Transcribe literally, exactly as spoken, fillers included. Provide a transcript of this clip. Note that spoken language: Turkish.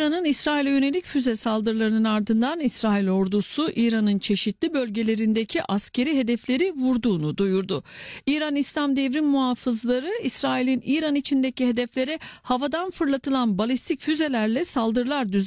İran'ın İsrail'e yönelik füze saldırılarının ardından İsrail ordusu İran'ın çeşitli bölgelerindeki askeri hedefleri vurduğunu duyurdu. İran İslam Devrim Muhafızları İsrail'in İran içindeki hedeflere havadan fırlatılan balistik füzelerle saldırılar düzenledi.